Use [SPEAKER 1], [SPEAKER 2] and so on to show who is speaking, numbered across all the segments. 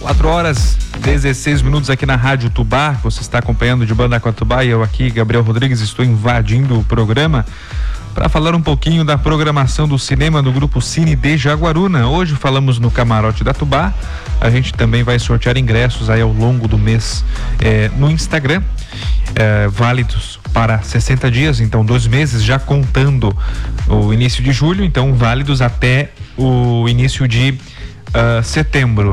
[SPEAKER 1] 4h16 aqui na Rádio Tubá. Você está acompanhando de Banda com a Tubá e eu aqui, Gabriel Rodrigues, estou invadindo o programa para falar um pouquinho da programação do cinema do Grupo Cine de Jaguaruna. Hoje falamos no Camarote da Tubá. A gente também vai sortear ingressos aí ao longo do mês no Instagram, válidos para 60 dias, então 2 meses, já contando o início de julho, então válidos até o início de setembro.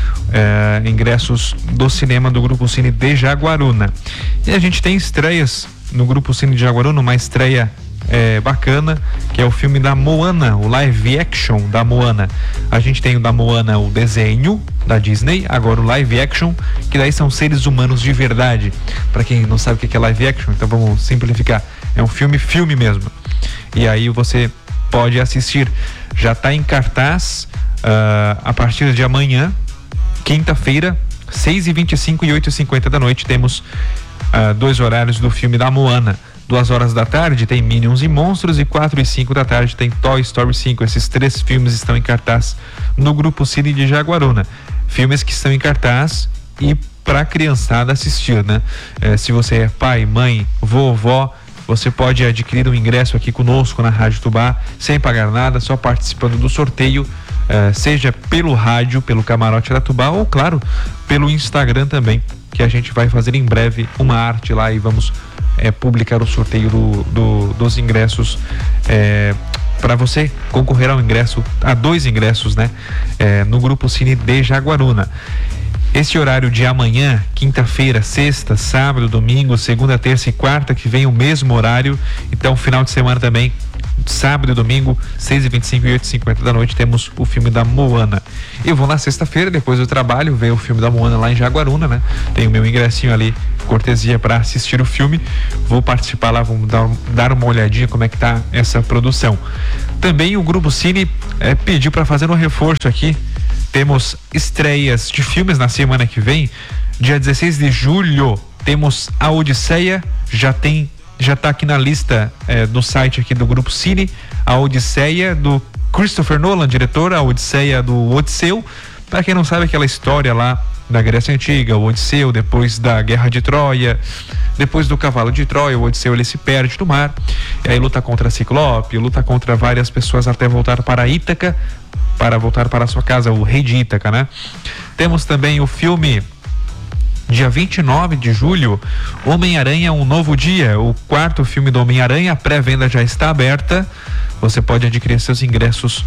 [SPEAKER 1] Ingressos do cinema do Grupo Cine de Jaguaruna. E a gente tem estreias no Grupo Cine de Jaguaruna, uma estreia bacana, que é o filme da Moana, o live action da Moana. A gente tem o da Moana, o desenho da Disney, agora o live action, que daí são seres humanos de verdade. Para quem não sabe o que é live action, então vamos simplificar, é um filme mesmo. E aí você pode assistir, já está em cartaz a partir de amanhã, quinta-feira, 6h25 e 8h50 da noite, temos 2 horários do filme da Moana. 2 horas da tarde tem Minions e Monstros e 4 e 5 da tarde tem Toy Story 5. Esses 3 filmes estão em cartaz no Grupo Cine de Jaguaruna. Filmes que estão em cartaz e para criançada assistir, né? Se você é pai, mãe, vovó, você pode adquirir um ingresso aqui conosco na Rádio Tubá sem pagar nada, só participando do sorteio, seja pelo rádio, pelo Camarote da Tubá ou, claro, pelo Instagram também, que a gente vai fazer em breve uma arte lá e vamos publicar o sorteio dos ingressos para você concorrer ao ingresso, a 2 ingressos, né? No Grupo Cine de Jaguaruna. Esse horário de amanhã, quinta-feira, sexta, sábado, domingo, segunda, terça e quarta, que vem o mesmo horário. Então, final de semana também, sábado e domingo, 6h25 e 8h50 da noite, temos o filme da Moana. Eu vou na sexta-feira, depois do trabalho, ver o filme da Moana lá em Jaguaruna, né? Tem o meu ingressinho ali, cortesia para assistir o filme. Vou participar lá, vamos dar uma olhadinha como é que tá essa produção. Também o Grupo Cine pediu para fazer um reforço aqui. Temos estreias de filmes na semana que vem. Dia 16 de julho temos A Odisseia, já tá aqui na lista do site aqui do Grupo Cine. A Odisseia do Christopher Nolan, diretor, a Odisseia do Odisseu. Para quem não sabe, aquela história lá da Grécia Antiga, o Odisseu, depois da Guerra de Troia, depois do Cavalo de Troia, o Odisseu ele se perde no mar, e aí luta contra Ciclope, luta contra várias pessoas até voltar para Ítaca, para voltar para sua casa, o rei de Ítaca, né? Temos também o filme, dia 29 de julho, Homem-Aranha, Um Novo Dia, o 4º filme do Homem-Aranha. A pré-venda já está aberta, você pode adquirir seus ingressos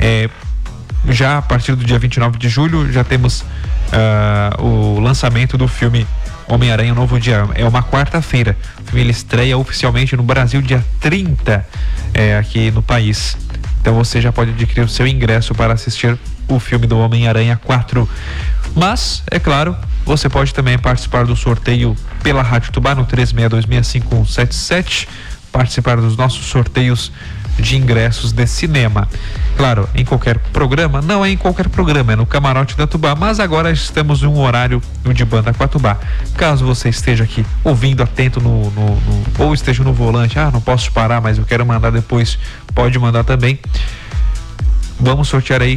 [SPEAKER 1] já a partir do dia 29 de julho. Já temos o lançamento do filme Homem-Aranha, Um Novo Dia, é uma quarta-feira. O filme ele estreia oficialmente no Brasil dia 30 aqui no país. Então você já pode adquirir o seu ingresso para assistir o filme do Homem-Aranha 4. Mas, é claro, você pode também participar do sorteio pela Rádio Tubá no 36265177, participar dos nossos sorteios de ingressos de cinema. Claro, em qualquer programa, não é em qualquer programa, é no Camarote da Tubá, mas agora estamos em um horário de Banda com a Tubá. Caso você esteja aqui ouvindo atento ou esteja no volante, não posso parar, mas eu quero mandar depois, pode mandar também. Vamos sortear aí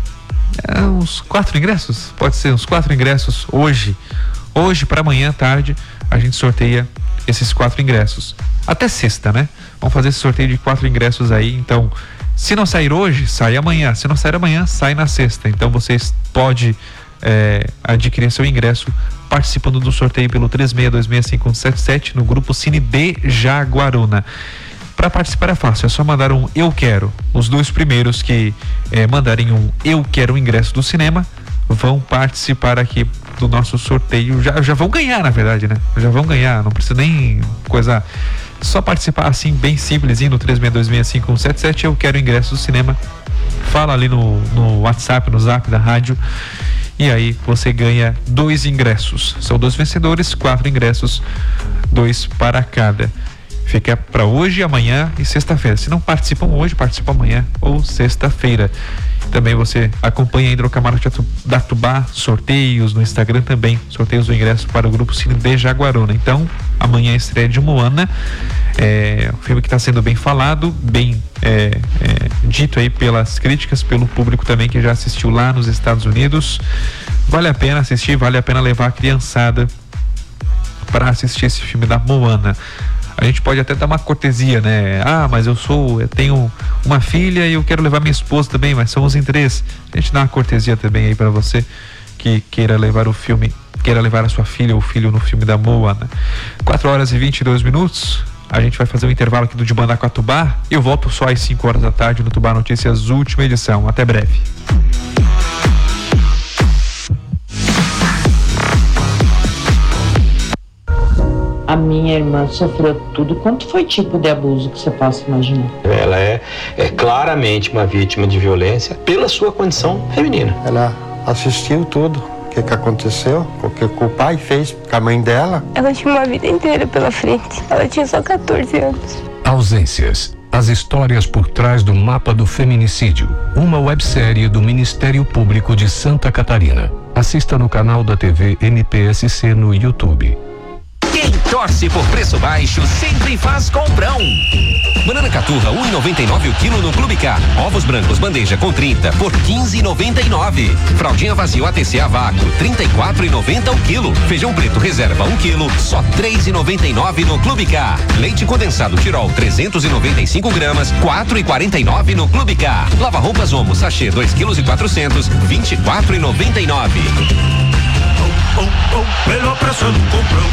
[SPEAKER 1] uns 4 ingressos, pode ser uns 4 ingressos hoje para amanhã à tarde, a gente sorteia esses 4 ingressos até sexta, né? Vamos fazer esse sorteio de 4 ingressos aí. Então, se não sair hoje, sai amanhã. Se não sair amanhã, sai na sexta. Então, vocês podem adquirir seu ingresso participando do sorteio pelo 36265177 no Grupo Cine de Jaguaruna. Para participar é fácil, é só mandar um Eu Quero. Os 2 primeiros que mandarem um Eu Quero ingresso do cinema vão participar aqui do nosso sorteio. Já vão ganhar, na verdade, né? Já vão ganhar, não precisa nem coisa. Só participar assim, bem simplesinho, no 36265177. Eu quero ingresso do cinema. Fala ali no WhatsApp, no Zap da rádio. E aí você ganha 2 ingressos. São 2 vencedores, 4 ingressos, 2 para cada. Fica para hoje, amanhã e sexta-feira. Se não participam hoje, participam amanhã ou sexta-feira. Também você acompanha a Hidrocamarote da Tubá, sorteios no Instagram também, sorteios do ingresso para o Grupo Cine de Jaguaruna. Então, amanhã é a estreia de Moana, um filme que está sendo bem falado, bem dito aí pelas críticas, pelo público também que já assistiu lá nos Estados Unidos. Vale a pena assistir, vale a pena levar a criançada para assistir esse filme da Moana. A gente pode até dar uma cortesia, né? Mas eu tenho uma filha e eu quero levar minha esposa também, mas somos em 3. A gente dá uma cortesia também aí para você que queira levar o filme, queira levar a sua filha ou filho no filme da Moana. 4h22. A gente vai fazer um intervalo aqui do De Mandaquatubá e eu volto só às 5 horas da tarde no Tubá Notícias, última edição. Até breve.
[SPEAKER 2] A minha irmã sofreu tudo. Quanto foi tipo de abuso que você possa imaginar?
[SPEAKER 3] Ela é claramente uma vítima de violência pela sua condição feminina.
[SPEAKER 4] Ela assistiu tudo, o que aconteceu, o que o pai fez com a mãe dela.
[SPEAKER 5] Ela tinha uma vida inteira pela frente. Ela tinha só 14 anos.
[SPEAKER 6] Ausências. As histórias por trás do mapa do feminicídio. Uma websérie do Ministério Público de Santa Catarina. Assista no canal da TV MPSC no YouTube.
[SPEAKER 7] Quem torce por preço baixo sempre faz comprão. Banana caturra 1,99 o quilo no Clube K. Ovos brancos bandeja com 30 por 15,99. Fraldinha vazio ATC a vácuo 34,90 o quilo. Feijão preto reserva 1 quilo só 3,99 no Clube K. Leite condensado Tirol 395 gramas 4,49 no Clube K. Lava roupas Omo sachê 2 quilos e 400 24,99.
[SPEAKER 8] Melhor preço no comprão.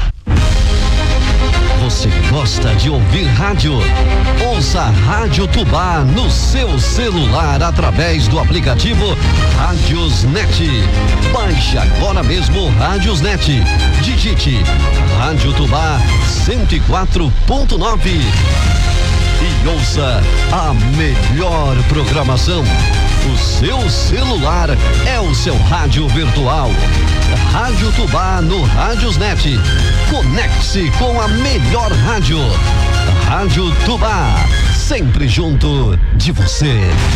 [SPEAKER 9] Você gosta de ouvir rádio? Ouça a Rádio Tubá no seu celular através do aplicativo Rádiosnet. Baixe agora mesmo o Rádiosnet. Digite Rádio Tubá 104.9 e ouça a melhor programação. O seu celular é o seu rádio virtual. Rádio Tubá no Rádiosnet. Conecte-se com a melhor rádio. Rádio Tubá, sempre junto de você.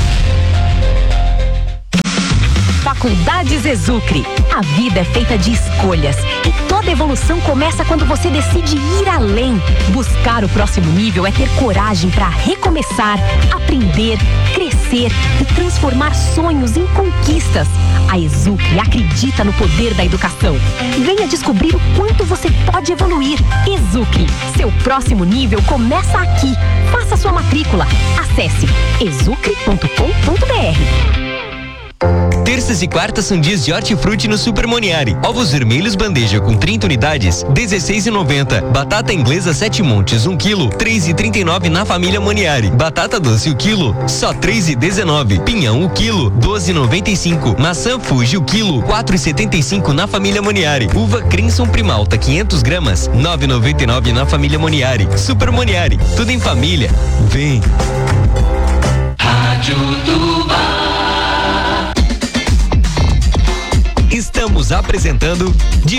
[SPEAKER 10] Faculdades Exucre. A vida é feita de escolhas e toda evolução começa quando você decide ir além. Buscar o próximo nível é ter coragem para recomeçar, aprender, crescer e transformar sonhos em conquistas. A Exucre acredita no poder da educação. Venha descobrir o quanto você pode evoluir. Exucre, seu próximo nível começa aqui. Faça sua matrícula. Acesse exucre.com.br.
[SPEAKER 11] Terças e quartas são dias de hortifruti no Super Moniari. Ovos vermelhos bandeja com 30 unidades, R$16,90. Batata inglesa 7 montes, 1 quilo, R$3,39 na família Moniari. Batata doce o quilo, só R$3,19. Pinhão o quilo, R$12,95. Maçã Fuji o quilo, R$4,75 na família Moniari. Uva Crimson Primalta 500 gramas, R$9,99 na família Moniari. Super Moniari, tudo em família. Vem.
[SPEAKER 8] Rádio Tubá.
[SPEAKER 11] Estamos apresentando